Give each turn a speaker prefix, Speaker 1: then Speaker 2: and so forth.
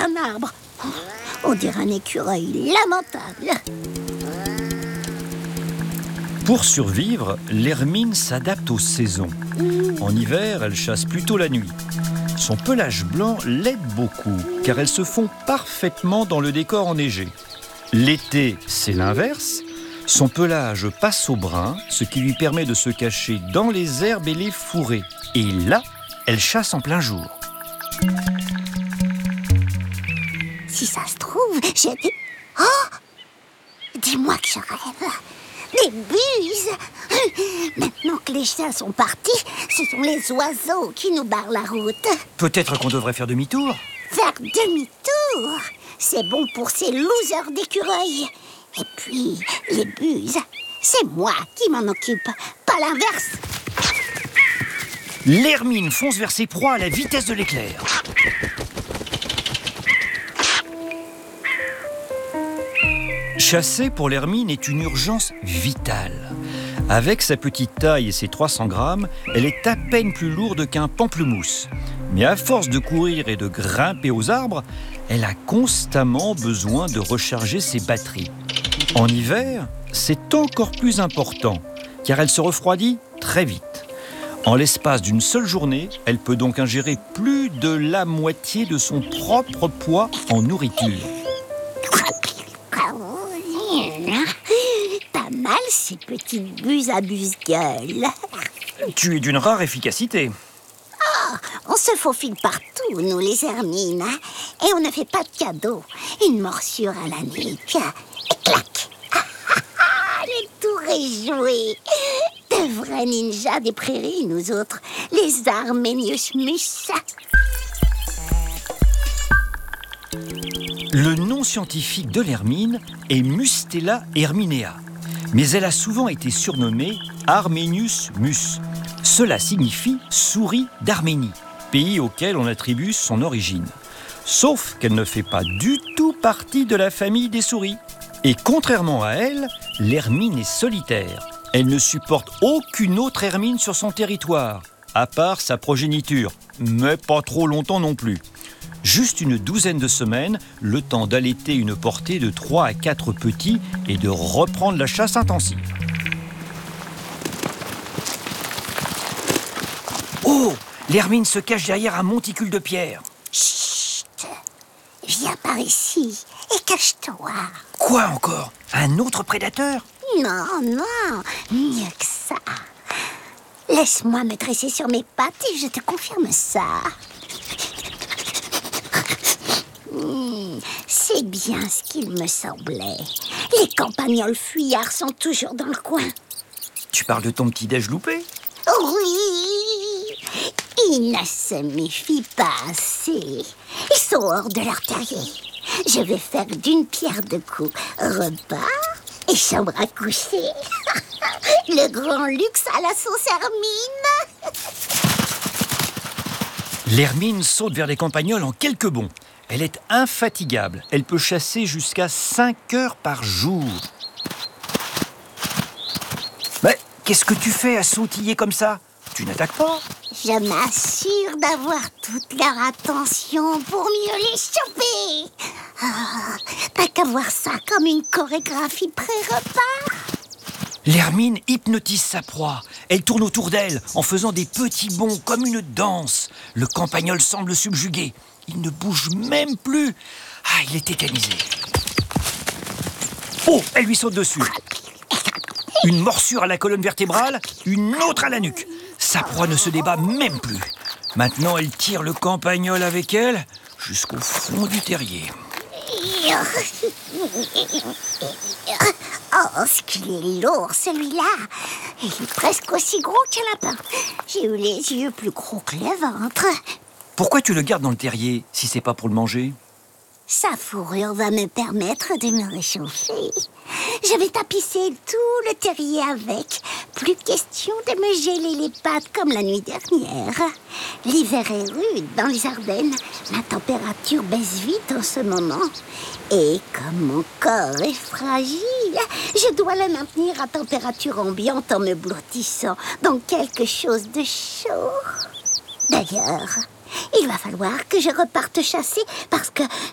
Speaker 1: d'un arbre. On dirait un écureuil lamentable.
Speaker 2: Pour survivre, l'hermine s'adapte aux saisons. En hiver, elle chasse plutôt la nuit. Son pelage blanc l'aide beaucoup, car elle se fond parfaitement dans le décor enneigé. L'été, c'est l'inverse. Son pelage passe au brun, ce qui lui permet de se cacher dans les herbes et les fourrés. Et là, elle chasse en plein jour.
Speaker 1: Si ça se trouve, j'ai des... Oh! Dis-moi que je rêve. Des buses! Maintenant que les chiens sont partis, ce sont les oiseaux qui nous barrent la route.
Speaker 2: Peut-être qu'on devrait faire demi-tour ?
Speaker 1: Faire demi-tour, c'est bon pour ces losers d'écureuils. Et puis, les buses, c'est moi qui m'en occupe, pas l'inverse.
Speaker 2: L'hermine fonce vers ses proies à la vitesse de l'éclair. Chasser pour l'hermine est une urgence vitale. Avec sa petite taille et ses 300 grammes, elle est à peine plus lourde qu'un pamplemousse. Mais à force de courir et de grimper aux arbres, elle a constamment besoin de recharger ses batteries. En hiver, c'est encore plus important, car elle se refroidit très vite. En l'espace d'une seule journée, elle peut donc ingérer plus de la moitié de son propre poids en nourriture.
Speaker 1: Pas mal ces petites buses à buse-gueule.
Speaker 2: Tu es d'une rare efficacité.
Speaker 1: On se faufile partout, nous les hermines, hein, et on ne fait pas de cadeaux. Une morsure à la nuque, et clac. Le tour est joué. De vrais ninjas des prairies, nous autres, les Arménius-mus.
Speaker 2: Le nom scientifique de l'hermine est Mustela herminea, mais elle a souvent été surnommée Armenius mus. Cela signifie souris d'Arménie, pays auquel on attribue son origine. Sauf qu'elle ne fait pas du tout partie de la famille des souris. Et contrairement à elle, l'hermine est solitaire. Elle ne supporte aucune autre hermine sur son territoire, à part sa progéniture, mais pas trop longtemps non plus. Juste une douzaine de semaines, le temps d'allaiter une portée de 3 à 4 petits et de reprendre la chasse intensive. Oh! L'hermine se cache derrière un monticule de pierre.
Speaker 1: Chut! Viens par ici et cache-toi.
Speaker 2: Quoi encore? Un autre prédateur?
Speaker 1: Non, non, mieux que ça. Laisse-moi me dresser sur mes pattes et je te confirme ça. C'est bien ce qu'il me semblait. Les campagnols fuyards sont toujours dans le coin.
Speaker 2: Tu parles de ton petit-déj loupé?
Speaker 1: Oui! Ils ne se méfient pas assez. Ils sont hors de leur terrier. Je vais faire d'une pierre deux coups repas et chambre à coucher. Le grand luxe à la sauce hermine.
Speaker 2: L'hermine saute vers les campagnols en quelques bonds. Elle est infatigable. Elle peut chasser jusqu'à 5 heures par jour. Mais qu'est-ce que tu fais à sautiller comme ça? Tu n'attaques pas?
Speaker 1: Je m'assure d'avoir toute leur attention pour mieux les choper. T'as qu'à voir ça comme une chorégraphie pré-repas.
Speaker 2: L'hermine hypnotise sa proie. Elle tourne autour d'elle en faisant des petits bonds comme une danse. Le campagnol semble subjugué. Il ne bouge même plus. Ah, il est tétanisé. Oh, elle lui saute dessus. Une morsure à la colonne vertébrale, une autre à la nuque. Sa proie ne se débat même plus. Maintenant, elle tire le campagnol avec elle jusqu'au fond du terrier.
Speaker 1: Oh, ce qu'il est lourd, celui-là. Il est presque aussi gros qu'un lapin. J'ai eu les yeux plus gros que le ventre.
Speaker 2: Pourquoi tu le gardes dans le terrier si c'est pas pour le manger?
Speaker 1: Sa fourrure va me permettre de me réchauffer. Je vais tapisser tout le terrier avec. Plus question de me geler les pattes comme la nuit dernière. L'hiver est rude dans les Ardennes. La température baisse vite en ce moment. Et comme mon corps est fragile, je dois le maintenir à température ambiante en me blottissant dans quelque chose de chaud. D'ailleurs, il va falloir que je reparte chasser parce que